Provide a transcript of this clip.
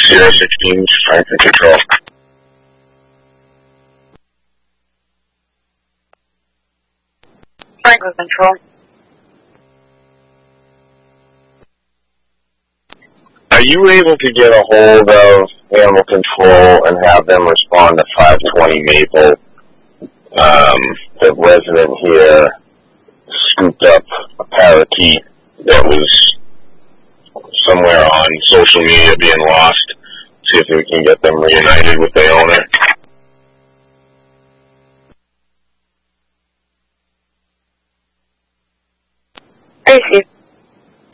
Sierra 16, Franklin Control. Franklin Control. Are you able to get a hold of Animal Control and have them respond to 520 Maple? The resident here scooped up a parakeet that was somewhere on social media being lost. See if we can get them reunited with the owner. I see.